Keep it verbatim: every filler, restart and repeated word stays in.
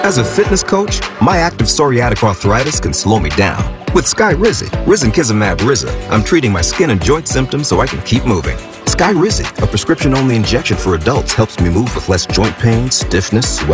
As a fitness coach, my active psoriatic arthritis can slow me down. With Skyrizi, risankizumab Riza, I'm treating my skin and joint symptoms so I can keep moving. Skyrizi, a prescription-only injection for adults, helps me move with less joint pain, stiffness, swelling,